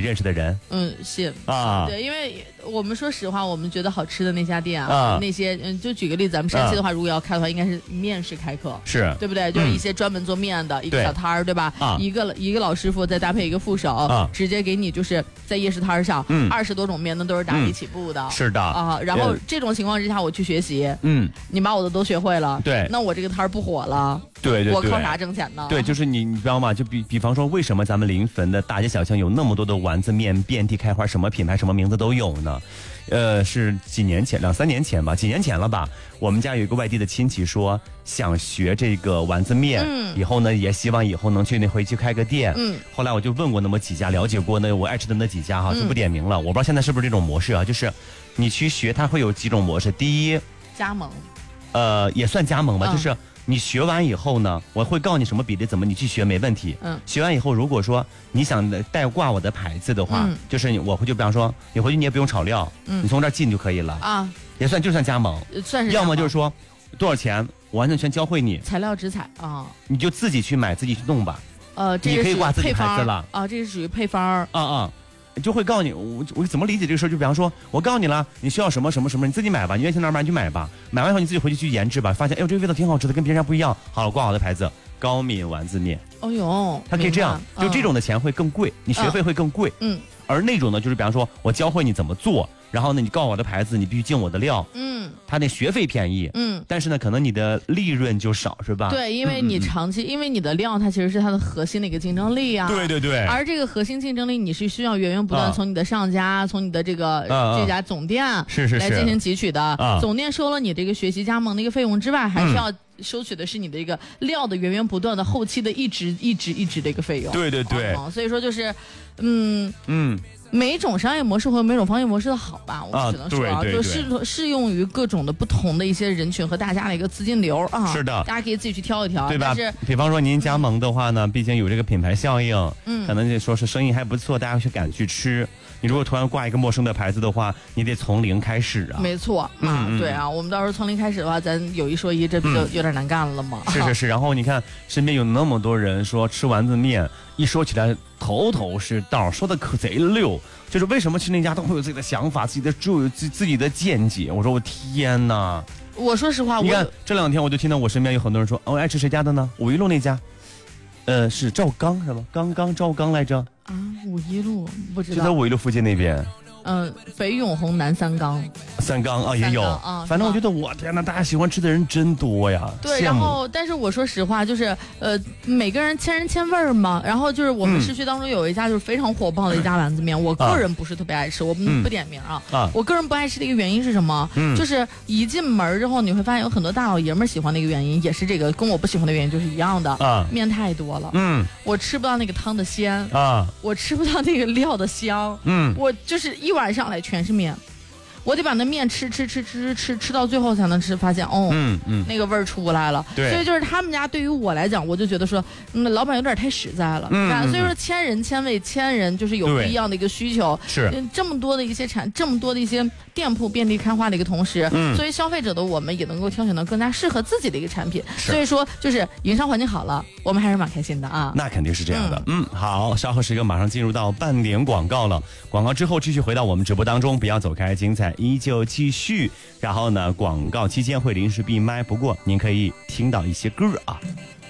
认识的人？ 是啊， 对，因为我们说实话，我们觉得好吃的那家店啊，那些就举个例子，咱们山西的话，如果要开的话，应该是面食开课， 是对不对？就是一些专门做面的一个小摊儿，对吧？一个老师傅再搭配一个副手，直接给你就是在夜市摊上，20多种面，那都是打底起步的。 是的啊，然后这种情况之下，我去学习，你把我的都学会了， 对， 那我这个摊儿不火了， 对， 我靠啥挣钱呢？ 对，就是你知道吗？就比方说，为什么咱们临汾的大街小巷有那么多的丸子面遍地开花，什么品牌、什么名字都有呢？是几年前，2、3年前吧，几年前了吧？我们家有一个外地的亲戚说想学这个丸子面，以后呢也希望以后能回去开个店。后来我就问过那么几家，了解过我爱吃的那几家哈，就不点名了。我不知道现在是不是这种模式啊？就是你去学，它会有几种模式。第一， 加盟， 也算加盟吧，就是你学完以后呢，我会告诉你什么比例怎么你去学没问题。学完以后，如果说你想带挂我的牌子的话，就是我回去，比方说你回去你也不用炒料，你从这儿进就可以了啊，也算加盟， 算是。 要么就是说多少钱，我完全教会你， 材料直采啊， 你就自己去买，自己去弄吧。 这你可以挂自己牌子了啊，这是属于配方就会告诉你，我怎么理解这个事儿？就比方说，我告诉你了，你需要什么什么什么，你自己买吧，你愿意去哪儿买你去买吧。买完以后你自己回去去研制吧，发现哎呦这个味道挺好吃的，跟别人家不一样。好了，挂好的牌子，高敏丸子面。 哦呦， 它可以这样，就这种的钱会更贵，你学费会更贵。而那种呢，就是比方说我教会你怎么做，然后呢，你告我的牌子，你必须进我的料。它那学费便宜。但是呢，可能你的利润就少，是吧？ 对，因为你长期，因为你的料它其实是它的核心的一个竞争力啊。 对。 而这个核心竞争力，你是需要源源不断从你的上家，从你的这家总店是来进行汲取的。总店收了你这个学习加盟的一个费用之外，还是要收取的是你的一个料的源源不断的后期的一直的一个费用。 对。 所以说就是每一种商业模式和每种商业模式的好吧，我只能说就适用于各种的不同的一些人群和大家的一个资金流啊。 是的， 大家可以自己去挑一挑， 对吧？比方说您加盟的话呢，毕竟有这个品牌效应，可能就说是生意还不错，大家去敢去吃。你如果突然挂一个陌生的牌子的话，你得从零开始啊。 没错对啊，我们到时候从零开始的话，咱有一说一，这不就有点难干了吗？ 是。然后你看身边有那么多人说吃丸子面，一说起来头是道，说的可贼溜。就是为什么吃那家都会有自己的想法、自己的见解。我说我天哪！ 我说实话， 你看这2天我就听到我身边有很多人说，我爱吃谁家的呢？5一路那家，是赵刚是吧？赵刚来着啊？5一路不知道， 就在5一路附近那边。 北永红南三缸啊也有啊，反正我觉得我天哪，大家喜欢吃的人真多呀。 对，然后但是我说实话，就是每个人千人千味儿嘛。然后就是我们市区当中有一家就是非常火爆的一家丸子面，我个人不是特别爱吃，我们不点名啊。我个人不爱吃的一个原因是什么？就是一进门之后你会发现有很多大老爷们儿喜欢的一个原因，也是这个跟我不喜欢的原因就是一样的面太多了。我吃不到那个汤的鲜我吃不到那个料的香。我就是一碗上来全是面，我得把那面吃到最后才能吃，发现那个味儿出不来了。所以就是他们家对于我来讲，我就觉得说，老板有点太实在了。所以说千人千味，千人就是有不一样的一个需求。 是这么多的一些这么多的一些店铺遍地开花的一个同时，所以消费者的我们也能够挑选到更加适合自己的一个产品。所以说就是营商环境好了，我们还是蛮开心的啊。 那肯定是这样的。好，稍后时刻马上进入到半点广告了。广告之后继续回到我们直播当中，不要走开，精彩依旧继续。然后呢，广告期间会临时闭麦，不过您可以听到一些歌啊。